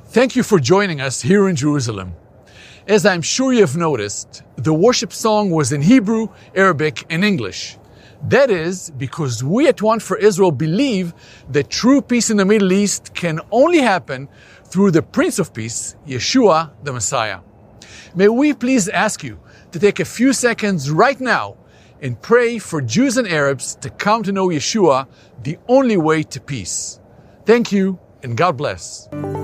Thank you for joining us here in Jerusalem. As I'm sure you have noticed, the worship song was in Hebrew, Arabic, and English. That is because we at One for Israel believe that true peace in the Middle East can only happen through the Prince of Peace, Yeshua, the Messiah. May we please ask you to take a few seconds right now and pray for Jews and Arabs to come to know Yeshua, the only way to peace. Thank you, and God bless.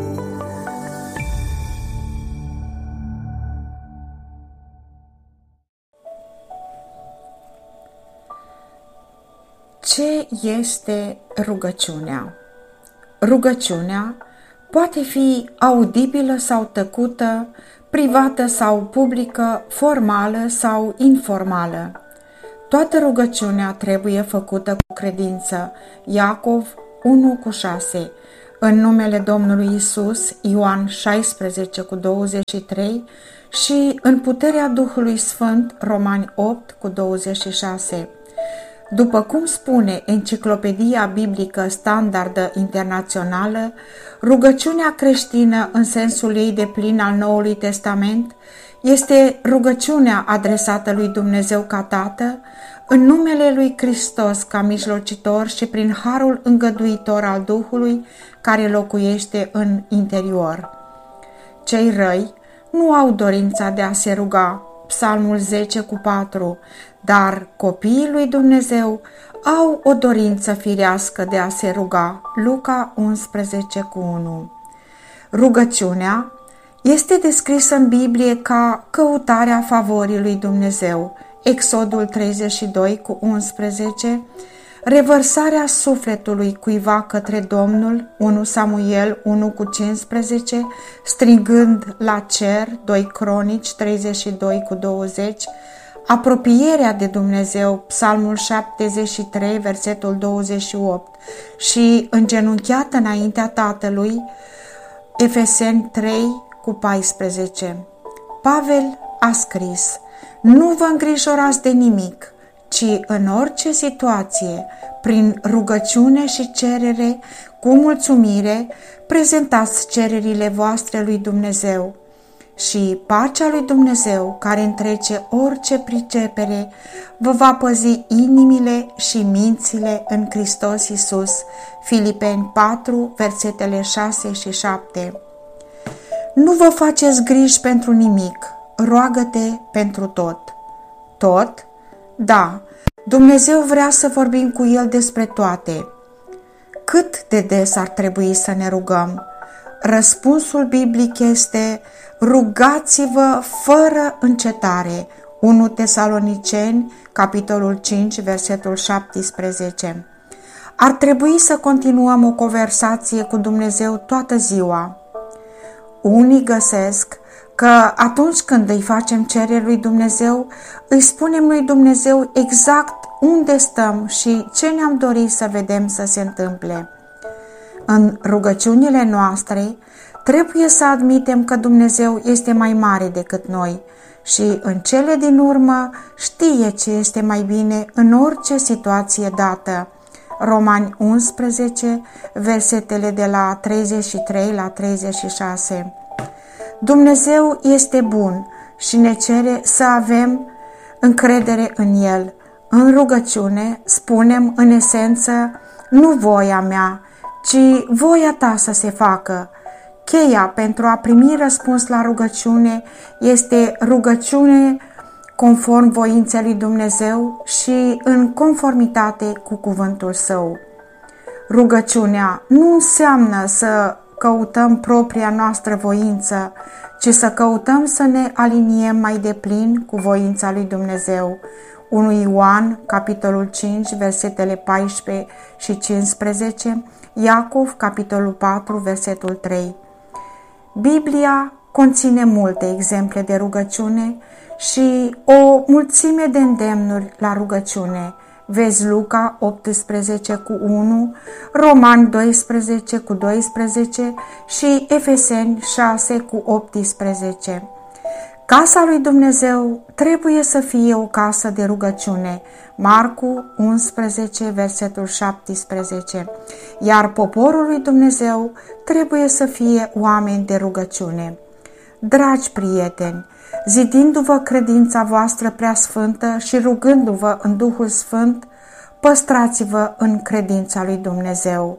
Ce este rugăciunea? Rugăciunea poate fi audibilă sau tăcută, privată sau publică, formală sau informală. Toată rugăciunea trebuie făcută cu credință. Iacov 1:6. În numele Domnului Isus, Ioan 16:23 și în puterea Duhului Sfânt, Romani 8:26. După cum spune Enciclopedia Biblică Standardă Internațională, rugăciunea creștină în sensul ei deplin al Noului Testament este rugăciunea adresată lui Dumnezeu ca Tată, în numele lui Hristos ca mijlocitor și prin harul îngăduitor al Duhului care locuiește în interior. Cei răi nu au dorința de a se ruga, Psalmul 10:4, dar copiii lui Dumnezeu au o dorință firească de a se ruga, Luca 11:1. Rugăciunea este descrisă în Biblie ca căutarea favorii lui Dumnezeu, Exodul 32:11, revărsarea sufletului cuiva către Domnul, 1 Samuel 1:15, strigând la cer, 2 Cronici 32:20, apropierea de Dumnezeu, Psalmul 73, versetul 28, și îngenunchiat înaintea Tatălui, Efeseni 3:14. Pavel a scris: nu vă îngrijorați de nimic, ci în orice situație, prin rugăciune și cerere, cu mulțumire, prezentați cererile voastre lui Dumnezeu. Și pacea lui Dumnezeu, care întrece orice pricepere, vă va păzi inimile și mințile în Hristos Iisus. Filipeni 4, versetele 6 și 7. Nu vă faceți griji pentru nimic, roagă-te pentru tot. Tot? Da, Dumnezeu vrea să vorbim cu El despre toate. Cât de des ar trebui să ne rugăm? Răspunsul biblic este: rugați-vă fără încetare. 1 Tesaloniceni, capitolul 5, versetul 17. Ar trebui să continuăm o conversație cu Dumnezeu toată ziua. Unii găsesc că atunci când îi facem cereri lui Dumnezeu, îi spunem lui Dumnezeu exact unde stăm și ce ne-am dorit să vedem să se întâmple. În rugăciunile noastre trebuie să admitem că Dumnezeu este mai mare decât noi și în cele din urmă știe ce este mai bine în orice situație dată. Romani 11, versetele de la 33 la 36. Dumnezeu este bun și ne cere să avem încredere în El. În rugăciune spunem în esență: nu voia mea, ci voia ta să se facă. Cheia pentru a primi răspuns la rugăciune este rugăciune conform voinței lui Dumnezeu și în conformitate cu cuvântul Său. Rugăciunea nu înseamnă să căutăm propria noastră voință, ci să căutăm să ne aliniem mai deplin cu voința lui Dumnezeu. 1 Ioan, capitolul 5, versetele 14 și 15, Iacov, capitolul 4, versetul 3. Biblia conține multe exemple de rugăciune și o mulțime de îndemnuri la rugăciune. Vezi Luca 18:1, Roman 12:12 și Efeseni 6:18. Casa lui Dumnezeu trebuie să fie o casă de rugăciune. Marcu 11, versetul 17. Iar poporul lui Dumnezeu trebuie să fie oameni de rugăciune. Dragi prieteni, zidindu-vă credința voastră preasfântă și rugându-vă în Duhul Sfânt, păstrați-vă în credința lui Dumnezeu.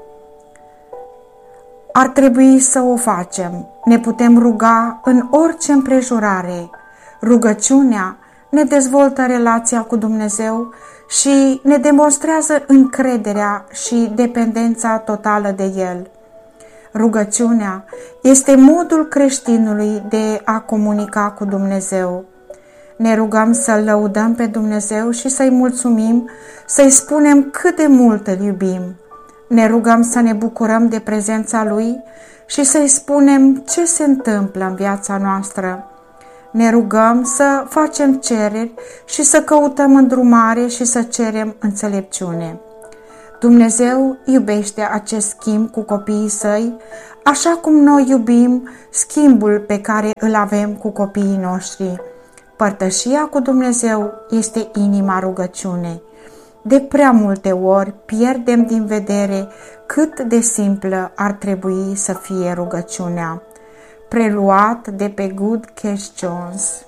Ar trebui să o facem. Ne putem ruga în orice împrejurare. Rugăciunea ne dezvoltă relația cu Dumnezeu și ne demonstrează încrederea și dependența totală de El. Rugăciunea este modul creștinului de a comunica cu Dumnezeu. Ne rugăm să-L lăudăm pe Dumnezeu și să-I mulțumim, să-I spunem cât de mult îl iubim. Ne rugăm să ne bucurăm de prezența Lui și să-i spunem ce se întâmplă în viața noastră. Ne rugăm să facem cereri și să căutăm îndrumare și să cerem înțelepciune. Dumnezeu iubește acest schimb cu copiii Săi, așa cum noi iubim schimbul pe care îl avem cu copiii noștri. Părtășia cu Dumnezeu este inima rugăciunii. De prea multe ori pierdem din vedere cât de simplă ar trebui să fie rugăciunea. Preluat de pe Good Cash Jones.